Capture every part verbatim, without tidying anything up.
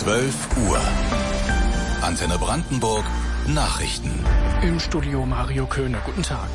zwölf Uhr. Antenne Brandenburg Nachrichten. Im Studio Mario Köhne. Guten Tag.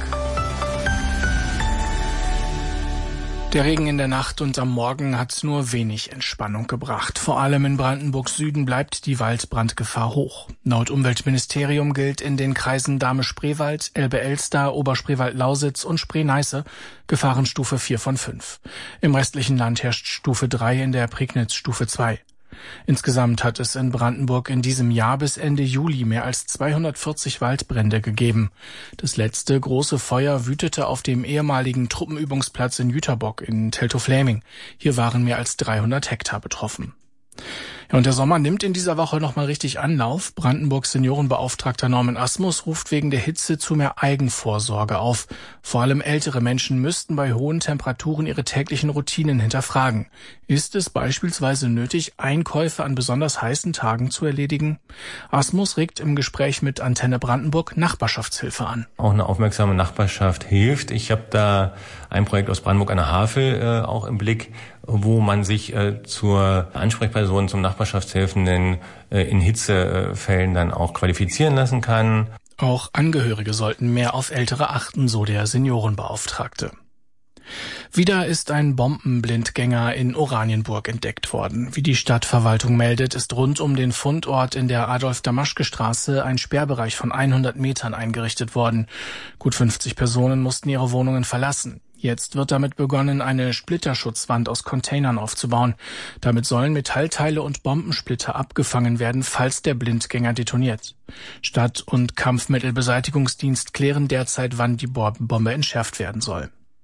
Der Regen in der Nacht und am Morgen hat nur wenig Entspannung gebracht. Vor allem in Brandenburgs Süden bleibt die Waldbrandgefahr hoch. Laut Umweltministerium gilt in den Kreisen Dahme-Spreewald, Elbe-Elster, Oberspreewald-Lausitz und Spree-Neiße Gefahrenstufe vier von fünf. Im restlichen Land herrscht Stufe drei, in der Prignitz Stufe zwei. Insgesamt hat es in Brandenburg in diesem Jahr bis Ende Juli mehr als zweihundertvierzig Waldbrände gegeben. Das letzte große Feuer wütete auf dem ehemaligen Truppenübungsplatz in Jüterbock in Teltow-Fläming. Hier waren mehr als dreihundert Hektar betroffen. Ja, und der Sommer nimmt in dieser Woche nochmal richtig Anlauf. Brandenburgs Seniorenbeauftragter Norman Asmus ruft wegen der Hitze zu mehr Eigenvorsorge auf. Vor allem ältere Menschen müssten bei hohen Temperaturen ihre täglichen Routinen hinterfragen. Ist es beispielsweise nötig, Einkäufe an besonders heißen Tagen zu erledigen? Asmus regt im Gespräch mit Antenne Brandenburg Nachbarschaftshilfe an. Auch eine aufmerksame Nachbarschaft hilft. Ich habe da ein Projekt aus Brandenburg an der Havel äh, auch im Blick, wo man sich äh, zur Ansprechperson, zum Nachbarschaftshelfenden äh, in Hitzefällen dann auch qualifizieren lassen kann. Auch Angehörige sollten mehr auf Ältere achten, so der Seniorenbeauftragte. Wieder ist ein Bombenblindgänger in Oranienburg entdeckt worden. Wie die Stadtverwaltung meldet, ist rund um den Fundort in der Adolf-Damaschke-Straße ein Sperrbereich von hundert Metern eingerichtet worden. Gut fünfzig Personen mussten ihre Wohnungen verlassen. Jetzt wird damit begonnen, eine Splitterschutzwand aus Containern aufzubauen. Damit sollen Metallteile und Bombensplitter abgefangen werden, falls der Blindgänger detoniert. Stadt- und Kampfmittelbeseitigungsdienst klären derzeit, wann die Bombe entschärft werden soll.